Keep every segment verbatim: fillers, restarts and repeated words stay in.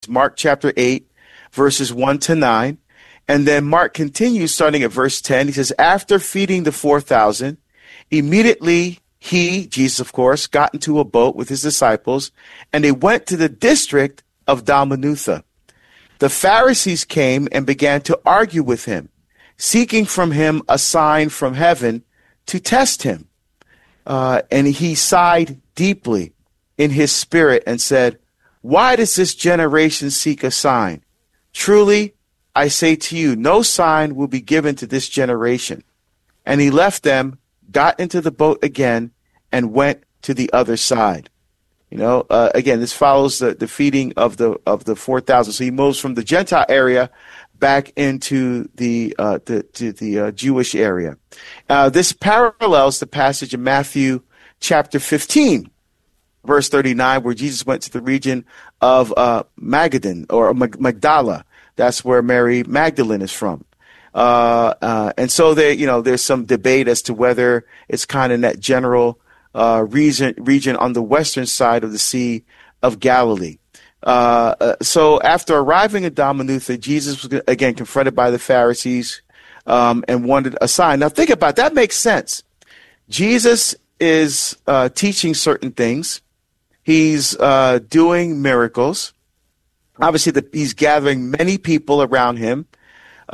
Mark chapter eight, verses one to nine. And then Mark continues starting at verse ten. He says, after feeding the four thousand, immediately he, Jesus of course, got into a boat with his disciples, and they went to the district of Dalmanutha. The Pharisees came and began to argue with him, seeking from him a sign from heaven to test him. Uh, and he sighed deeply in his spirit and said, why does this generation seek a sign? Truly, I say to you, no sign will be given to this generation. And he left them, got into the boat again, and went to the other side. You know, uh, again, this follows the, the feeding of the of the four thousand. So he moves from the Gentile area back into the uh, the to the uh, Jewish area. Uh, this parallels the passage in Matthew chapter fifteen, verse thirty-nine, where Jesus went to the region of uh, Magadan or Magdala. That's where Mary Magdalene is from. Uh, uh, and so there, you know, there's some debate as to whether it's kind of in that general uh, region, region on the western side of the Sea of Galilee. Uh, uh, so after arriving at Dalmanutha, Jesus was again confronted by the Pharisees um, and wanted a sign. Now think about it. That makes sense. Jesus is uh, teaching certain things. He's uh, doing miracles. Obviously, the, he's gathering many people around him, uh,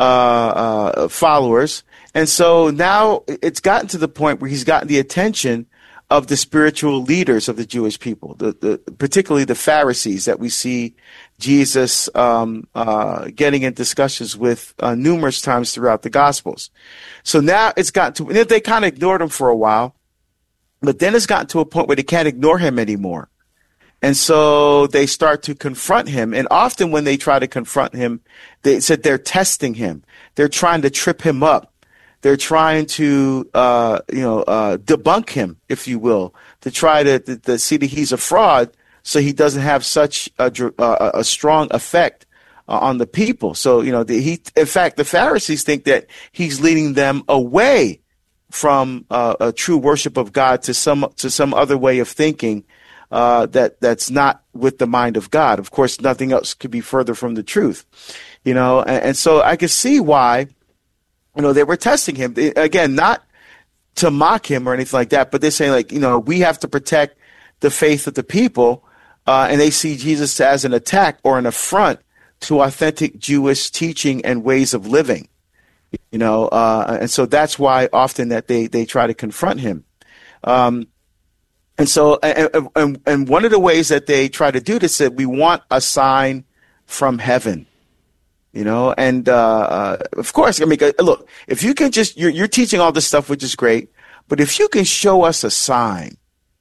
uh, followers. And so now it's gotten to the point where he's gotten the attention of the spiritual leaders of the Jewish people, the, the, particularly the Pharisees that we see Jesus um, uh, getting in discussions with uh, numerous times throughout the Gospels. So now it's gotten to, they kind of ignored him for a while, but then it's gotten to a point where they can't ignore him anymore. And so they start to confront him. And often when they try to confront him, they said they're testing him. They're trying to trip him up. They're trying to, uh, you know, uh, debunk him, if you will, to try to, to, to see that he's a fraud so he doesn't have such a, a, a strong effect uh, on the people. So, you know, the, he, in fact, the Pharisees think that he's leading them away from uh, a true worship of God to some to some other way of thinking. Uh, that that's not with the mind of God. Of course, nothing else could be further from the truth, you know. And, and so I can see why, you know, they were testing him. They, again, not to mock him or anything like that, but they're saying, like, you know, we have to protect the faith of the people, uh, and they see Jesus as an attack or an affront to authentic Jewish teaching and ways of living, you know. Uh, and so that's why often that they they try to confront him. Um, And so, and, and, and one of the ways that they try to do this is that we want a sign from heaven, you know, and, uh, uh, of course, I mean, look, if you can just, you're, you're teaching all this stuff, which is great, but if you can show us a sign,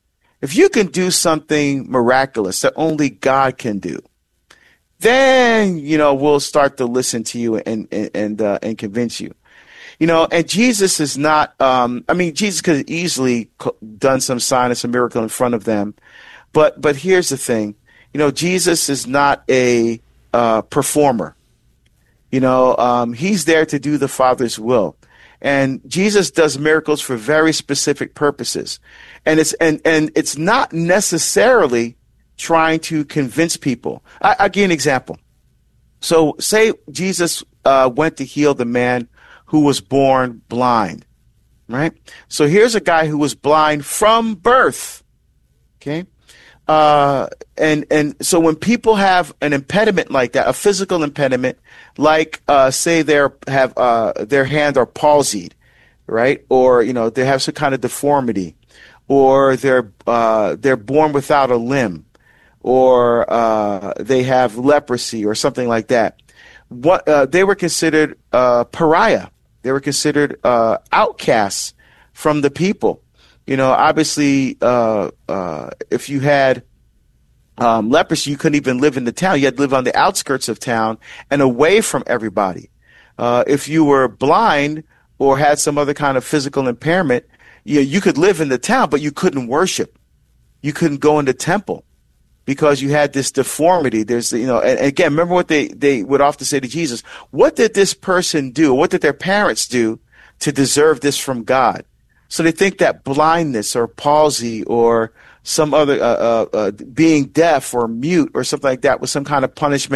if you can do something miraculous that only God can do, then, you know, we'll start to listen to you and, and, and, uh, and convince you. You know, and Jesus is not, um, I mean, Jesus could have easily done some sign and some miracle in front of them. But but here's the thing. You know, Jesus is not a uh, performer. You know, um, he's there to do the Father's will. And Jesus does miracles for very specific purposes. And it's and, and it's not necessarily trying to convince people. I, I'll give you an example. So say Jesus uh, went to heal the man who was born blind, right? So here's a guy who was blind from birth, okay? Uh, and and so when people have an impediment like that, a physical impediment, like uh, say they have uh, their hand are palsied, right? Or you know they have some kind of deformity, or they're uh, they're born without a limb, or uh, they have leprosy or something like that. What uh, they were considered uh, pariah. They were considered uh, outcasts from the people. You know, obviously, uh, uh, if you had um, leprosy, you couldn't even live in the town. You had to live on the outskirts of town and away from everybody. Uh, if you were blind or had some other kind of physical impairment, you, you could live in the town, but you couldn't worship. You couldn't go in the temple because you had this deformity. There's, you know, and again, remember what they, they would often say to Jesus, what did this person do? What did their parents do to deserve this from God? So they think that blindness or palsy or some other, uh, uh, uh, being deaf or mute or something like that was some kind of punishment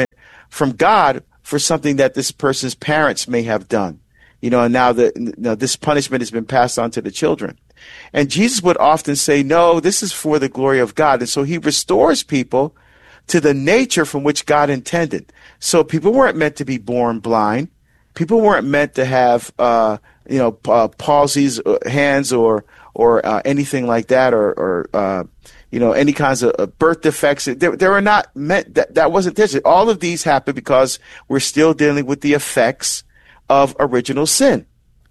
from God for something that this person's parents may have done. You know, and now that you know, this punishment has been passed on to the children. And Jesus would often say, no, this is for the glory of God. And so he restores people to the nature from which God intended. So people weren't meant to be born blind. People weren't meant to have, uh, you know, uh, palsies, uh, hands, or or uh, anything like that, or, or uh, you know, any kinds of uh, birth defects. They, they were not meant. That that wasn't this. All of these happen because we're still dealing with the effects of original sin.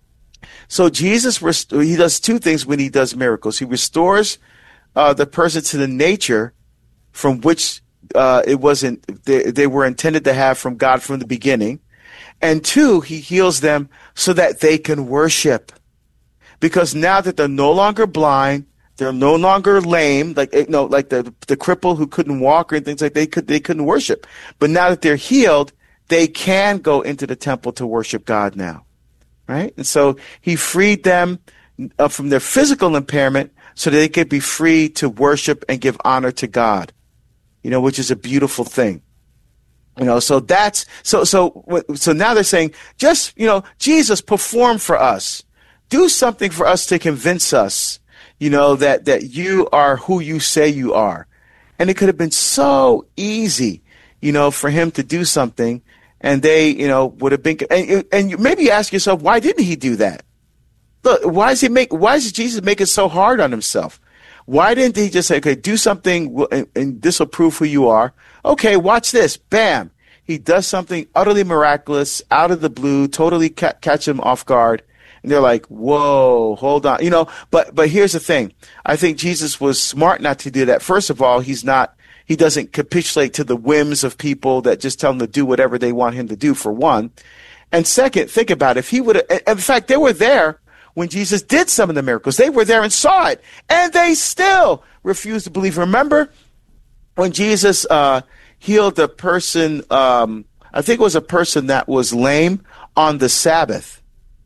So Jesus, rest- he does two things when he does miracles. He restores uh, the person to the nature from which uh, it wasn't. They, they were intended to have from God from the beginning. And two, he heals them so that they can worship. Because now that they're no longer blind, they're no longer lame, like you know, like the the cripple who couldn't walk or things like they could they couldn't worship. But now that they're healed, they can go into the temple to worship God now, right? And so he freed them uh, from their physical impairment so that they could be free to worship and give honor to God, you know, which is a beautiful thing. You know, so that's, so, so, so now they're saying, just, you know, Jesus, perform for us. Do something for us to convince us, you know, that, that you are who you say you are. And it could have been so easy, you know, for him to do something, and they, you know, would have been, and, and you maybe ask yourself, why didn't he do that? Look, why is he make, why is Jesus make it so hard on himself? Why didn't he just say, okay, do something and, and this will prove who you are? Okay, watch this. Bam. He does something utterly miraculous, out of the blue, totally ca- catch him off guard. And they're like, whoa, hold on. You know, but but here's the thing. I think Jesus was smart not to do that. First of all, he's not, he doesn't capitulate to the whims of people that just tell him to do whatever they want him to do, for one. And second, think about it. If he would have, in fact, they were there when Jesus did some of the miracles. They were there and saw it, and they still refused to believe. Remember when Jesus uh, healed a person, um, I think it was a person that was lame on the Sabbath.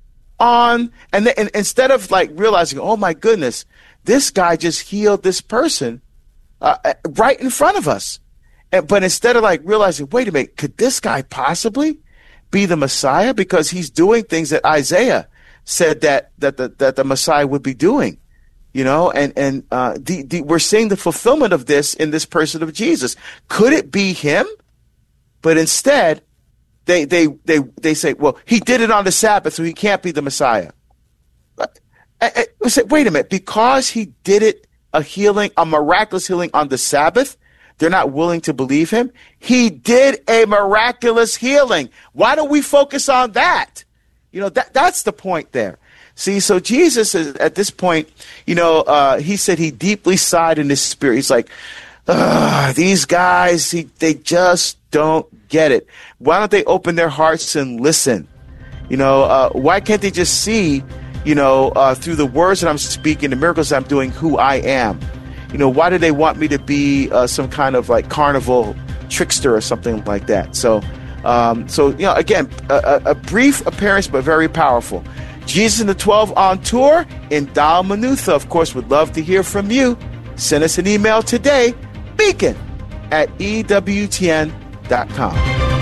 On and, then, and instead of like realizing, oh my goodness, this guy just healed this person uh, right in front of us. And, but instead of like realizing, wait a minute, could this guy possibly be the Messiah? Because he's doing things that Isaiah said that that the, that the Messiah would be doing, you know, and and uh, the, the, we're seeing the fulfillment of this in this person of Jesus. Could it be him? But instead, they they they they say, well, he did it on the Sabbath, so he can't be the Messiah. I, I, I say, wait a minute, because he did it, a healing, a miraculous healing on the Sabbath, they're not willing to believe him. He did a miraculous healing. Why don't we focus on that? You know, that that's the point there. See, so Jesus is at this point, you know, uh, he said he deeply sighed in his spirit. He's like, these guys, he, they just don't get it. Why don't they open their hearts and listen? You know, uh, why can't they just see, you know, uh, through the words that I'm speaking, the miracles that I'm doing, who I am? You know, why do they want me to be uh, some kind of like carnival trickster or something like that? So, um, so you know, again, a, a brief appearance, but very powerful. Jesus and the twelve on tour in Dalmanutha. Of course, would love to hear from you. Send us an email today, beacon at E W T N dot com.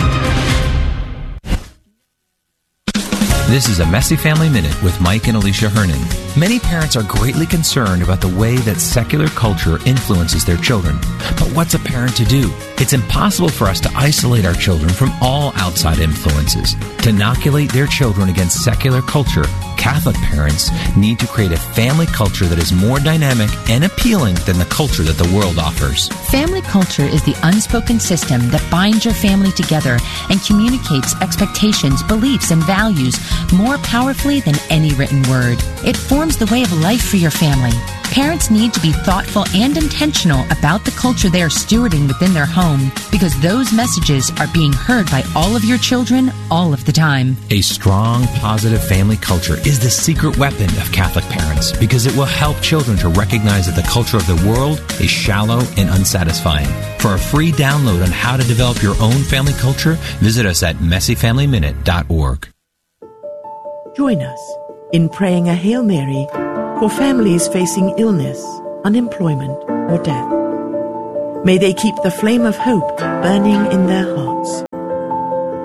This is a Messy Family Minute with Mike and Alicia Hernon. Many parents are greatly concerned about the way that secular culture influences their children. But what's a parent to do? It's impossible for us to isolate our children from all outside influences. To inoculate their children against secular culture, Catholic parents need to create a family culture that is more dynamic and appealing than the culture that the world offers. Family culture is the unspoken system that binds your family together and communicates expectations, beliefs, and values more powerfully than any written word. It forms the way of life for your family. Parents need to be thoughtful and intentional about the culture they are stewarding within their home, because those messages are being heard by all of your children all of the time. A strong, positive family culture is the secret weapon of Catholic parents, because it will help children to recognize that the culture of the world is shallow and unsatisfying. For a free download on how to develop your own family culture, visit us at messy family minute dot org. Join us in praying a Hail Mary for families facing illness, unemployment, or death. May they keep the flame of hope burning in their hearts.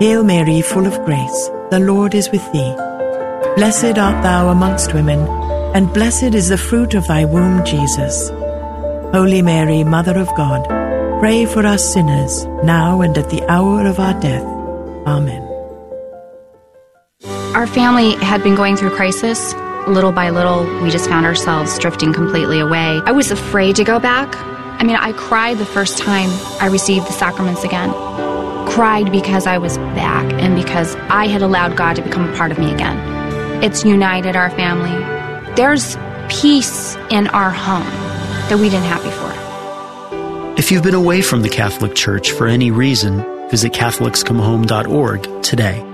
Hail Mary, full of grace, the Lord is with thee. Blessed art thou amongst women, and blessed is the fruit of thy womb, Jesus. Holy Mary, Mother of God, pray for us sinners, now and at the hour of our death. Amen. Our family had been going through crisis. Little by little, we just found ourselves drifting completely away. I was afraid to go back. I mean, I cried the first time I received the sacraments again. Cried because I was back and because I had allowed God to become a part of me again. It's united our family. There's peace in our home that we didn't have before. If you've been away from the Catholic Church for any reason, visit Catholics Come Home dot org today.